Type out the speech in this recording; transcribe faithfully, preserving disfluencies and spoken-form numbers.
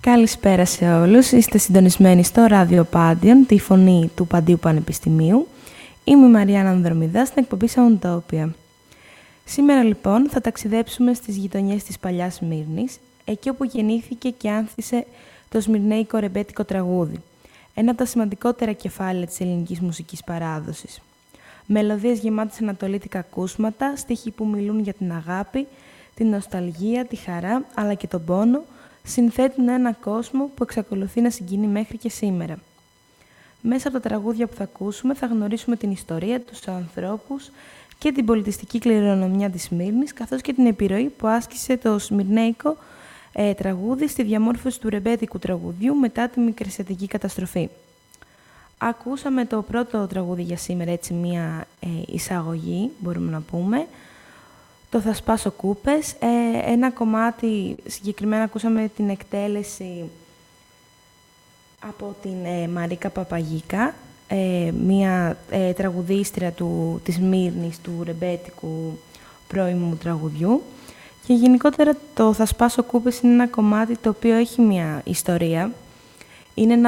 Καλησπέρα σε όλους. Είστε συντονισμένοι στο Ράδιο Πάντιον, τη φωνή του Παντίου Πανεπιστημίου. Είμαι η Μαριάννα Ανδρομηδά στην εκπομπή Soundtopia. Σήμερα λοιπόν θα ταξιδέψουμε στις γειτονιές της παλιάς Σμύρνης, εκεί όπου γεννήθηκε και άνθησε το σμυρνέικο ρεμπέτικο τραγούδι, ένα από τα σημαντικότερα κεφάλαια της ελληνικής μουσικής παράδοσης. Μελωδίες γεμάτες ανατολίτικα ακούσματα, στίχοι που μιλούν για την αγάπη, την νοσταλγία, τη χαρά αλλά και τον πόνο, συνθέτουν ένα κόσμο που εξακολουθεί να συγκινεί μέχρι και σήμερα. Μέσα από τα τραγούδια που θα ακούσουμε θα γνωρίσουμε την ιστορία, τους ανθρώπους και την πολιτιστική κληρονομιά της Σμύρνης, καθώς και την επιρροή που άσκησε το σμυρνέικο ε, τραγούδι στη διαμόρφωση του ρεμπέτικου τραγουδιού μετά τη μικρασιατική καταστροφή. Ακούσαμε το πρώτο τραγούδι για σήμερα, έτσι μία ε, εισαγωγή μπορούμε να πούμε. Το «Θα σπάσω κούπες», ε, ένα κομμάτι, συγκεκριμένα ακούσαμε την εκτέλεση από την ε, Μαρίκα Παπαγίκα, ε, μια ε, τραγουδίστρια του, της Σμύρνης, του ρεμπέτικου πρώιμου τραγουδιού. Και γενικότερα το «Θα σπάσω κούπες» είναι ένα κομμάτι το οποίο έχει μια ιστορία. Είναι ένα